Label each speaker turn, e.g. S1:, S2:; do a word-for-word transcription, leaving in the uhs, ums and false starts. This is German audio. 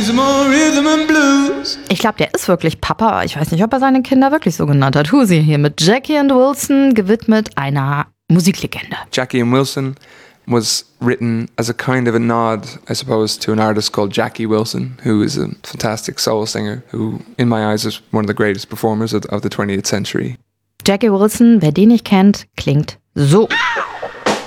S1: some more rhythm and blues.
S2: Ich glaube, der ist wirklich Papa, aber ich weiß nicht, ob er seine Kinder wirklich so genannt hat. Husi hier mit Jackie and Wilson, gewidmet einer Musiklegende.
S3: Jackie and Wilson was written as a kind of a nod, I suppose, to an artist called Jackie Wilson, who is a fantastic soul singer, who, in my eyes, is one of the greatest performers of, of the twentieth century.
S2: Jackie Wilson, wer den nicht kennt, klingt so.